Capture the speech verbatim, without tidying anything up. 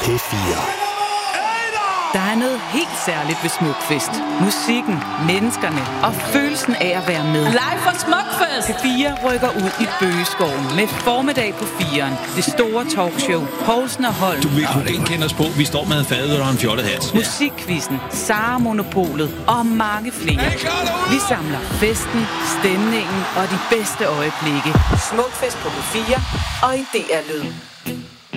P fire. Der er noget helt særligt ved Smukfest. Musikken, menneskerne og følelsen af at være med. Live fra Smukfest! P fire rykker ud i Bøgeskoven med formiddag på firen. Det store talkshow. Poulsen og Holm. Du vil kunne genkende os på. Vi står med en fadøl og en fjollet hat. Musikquizzen, Sara Monopolet og mange flere. Vi samler festen, stemningen og de bedste øjeblikke. Smukfest på P fire og i D R Lyd.